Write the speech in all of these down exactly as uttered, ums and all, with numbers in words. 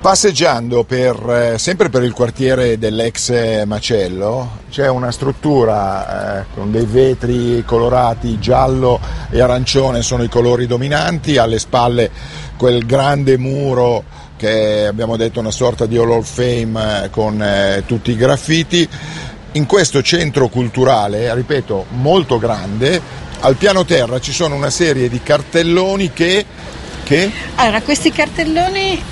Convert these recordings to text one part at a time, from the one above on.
Passeggiando per, eh, sempre per il quartiere dell'ex macello, c'è una struttura eh, con dei vetri colorati, giallo e arancione sono i colori dominanti, alle spalle quel grande muro che abbiamo detto una sorta di Hall of Fame eh, con eh, tutti i graffiti. In questo centro culturale, ripeto, molto grande, al piano terra ci sono una serie di cartelloni che Che? Allora, questi cartelloni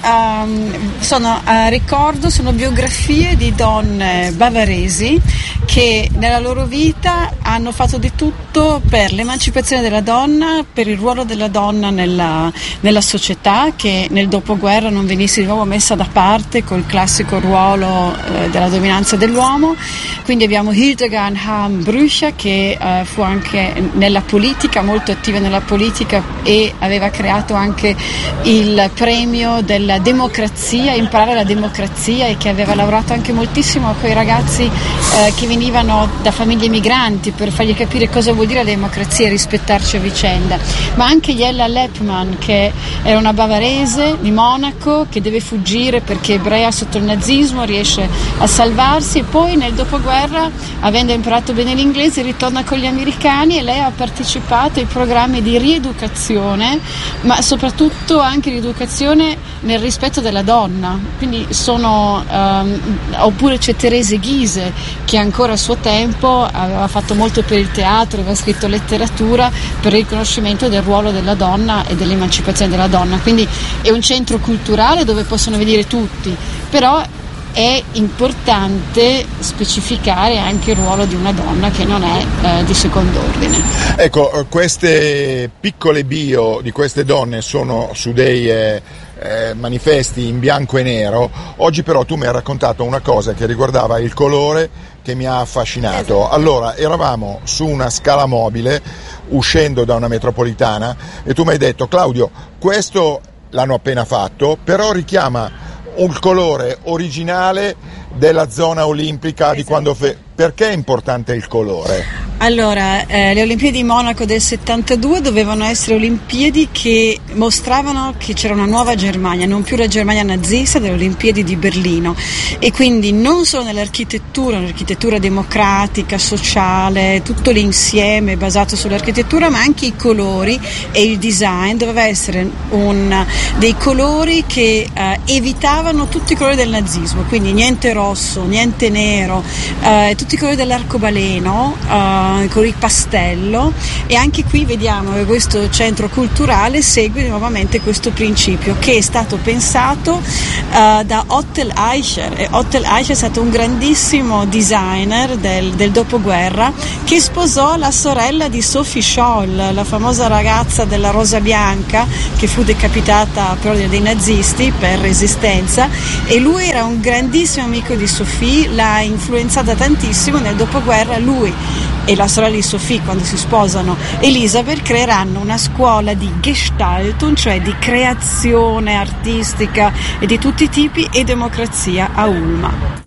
um, sono a uh, ricordo, sono biografie di donne bavaresi che nella loro vita hanno fatto di tutto per l'emancipazione della donna, per il ruolo della donna nella, nella società, che nel dopoguerra non venisse di nuovo messa da parte col classico ruolo eh, della dominanza dell'uomo. Quindi abbiamo Hildegard Harm Brücher, che eh, fu anche nella politica, molto attiva nella politica, e aveva creato anche il premio della democrazia, imparare la democrazia, e che aveva lavorato anche moltissimo con i ragazzi eh, che venivano da famiglie migranti per fargli capire cosa vuol dire la democrazia e rispettarci a vicenda. Ma anche Jella Leppmann, che era una bavarese di Monaco che deve fuggire perché ebrea sotto il nazismo, riesce a salvarsi e poi nel dopoguerra, avendo imparato bene l'inglese, ritorna con gli americani, e lei ha partecipato ai programmi di rieducazione, ma soprattutto tutto anche l'educazione nel rispetto della donna. Quindi sono um, oppure c'è Therese Giese, che ancora a suo tempo aveva fatto molto per il teatro, aveva scritto letteratura per il riconoscimento del ruolo della donna e dell'emancipazione della donna. Quindi è un centro culturale dove possono venire tutti, però è importante specificare anche il ruolo di una donna che non è eh, di secondo ordine. Ecco, queste piccole bio di queste donne sono su dei eh, eh, manifesti in bianco e nero. Oggi però tu mi hai raccontato una cosa che riguardava il colore che mi ha affascinato. Allora, eravamo su una scala mobile uscendo da una metropolitana e tu mi hai detto: Claudio, questo l'hanno appena fatto, però richiama un colore originale della zona olimpica, esatto, di quando fe... Perché è importante il colore? Allora, eh, le Olimpiadi di Monaco del settantadue dovevano essere Olimpiadi che mostravano che c'era una nuova Germania, non più la Germania nazista delle Olimpiadi di Berlino, e quindi non solo nell'architettura, un'architettura democratica, sociale, tutto l'insieme basato sull'architettura, ma anche i colori e il design. Doveva essere un, dei colori che eh, evitavano tutti i colori del nazismo, quindi niente rosso, niente nero, eh, tutti i colori dell'arcobaleno, eh, con il pastello, e anche qui vediamo che questo centro culturale segue nuovamente questo principio che è stato pensato uh, da Otto Eicher, e Otto Eicher è stato un grandissimo designer del, del dopoguerra, che sposò la sorella di Sophie Scholl, la famosa ragazza della Rosa Bianca che fu decapitata per ordine dei nazisti per resistenza, e lui era un grandissimo amico di Sophie, l'ha influenzata tantissimo. Nel dopoguerra lui e la sorella di Sophie, quando si sposano Elisabeth, creeranno una scuola di Gestaltung, cioè di creazione artistica e di tutti i tipi, e democrazia a Ulma.